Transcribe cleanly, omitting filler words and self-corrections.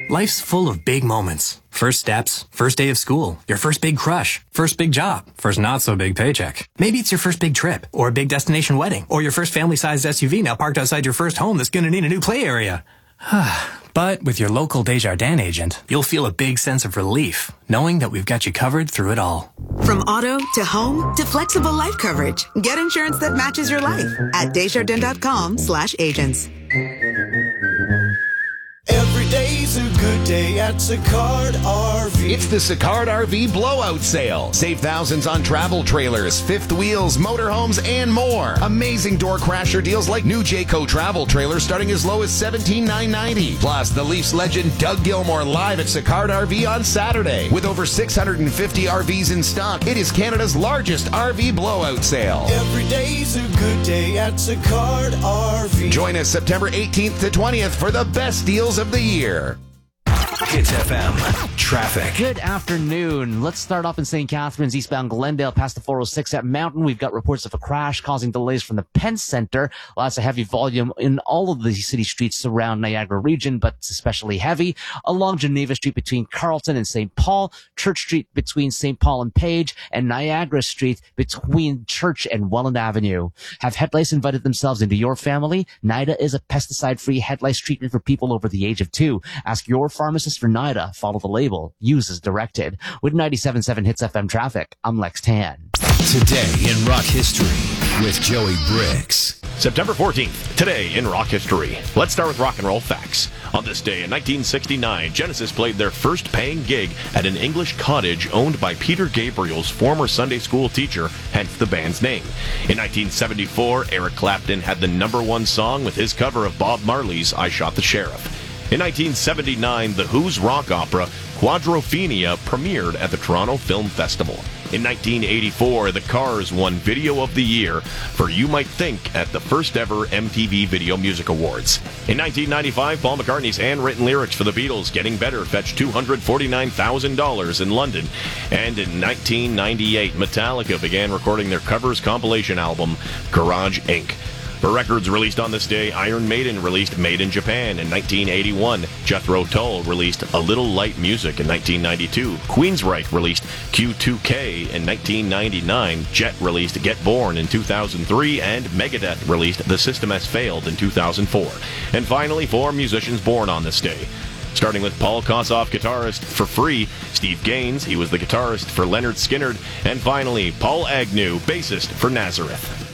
Life's full of big moments. First steps, first day of school, your first big crush, first big job, first not so big paycheck. Maybe it's your first big trip, or a big destination wedding, or your first family-sized SUV now parked outside your first home that's gonna need a new play area. But with your local Desjardins agent, you'll feel a big sense of relief, knowing that we've got you covered through it all. From auto to home to flexible life coverage, get insurance that matches your life at Desjardins.com/agents. Every day's a good day at Sicard RV. It's the Sicard RV blowout sale. Save thousands on travel trailers, fifth wheels, motorhomes, and more. Amazing door crasher deals like new Jayco travel trailers starting as low as $17,990. Plus, the Leafs legend Doug Gilmour live at Sicard RV on Saturday. With over 650 RVs in stock, it is Canada's largest RV blowout sale. Every day's a good day at Sicard RV. Join us September 18th to 20th for the best deals of the year. Hits FM traffic. Good afternoon. Let's start off in St. Catharines, eastbound Glendale, past the 406 at Mountain. We've got reports of a crash causing delays from the Penn Center. Lots of heavy volume in all of the city streets around Niagara region, but it's especially heavy along Geneva Street between Carlton and St. Paul, Church Street between St. Paul and Page, and Niagara Street between Church and Welland Avenue. Have head lice invited themselves into your family? NIDA is a pesticide-free head lice treatment for people over the age of 2. Ask your pharmacist for NIDA. Follow the label. Use as directed. With 97.7 Hits FM traffic, I'm Lex Tan. Today in rock history with Joey Briggs. September 14th, today in rock history. Let's start with rock and roll facts. On this day in 1969, Genesis played their first paying gig at an English cottage owned by Peter Gabriel's former Sunday school teacher, hence the band's name. In 1974, Eric Clapton had the #1 song with his cover of Bob Marley's I Shot the Sheriff. In 1979, The Who's rock opera, Quadrophenia, premiered at the Toronto Film Festival. In 1984, The Cars won Video of the Year for You Might Think at the first ever MTV Video Music Awards. In 1995, Paul McCartney's handwritten lyrics for the Beatles, Getting Better, fetched $249,000 in London. And in 1998, Metallica began recording their covers compilation album, Garage Inc. For records released on this day, Iron Maiden released Made in Japan in 1981. Jethro Tull released A Little Light Music in 1992. Queensryche released Q2K in 1999. Jet released Get Born in 2003. And Megadeth released The System Has Failed in 2004. And finally, 4 musicians born on this day. Starting with Paul Kossoff, guitarist for Free, Steve Gaines, he was the guitarist for Leonard Skinner, and finally, Paul Agnew, bassist for Nazareth.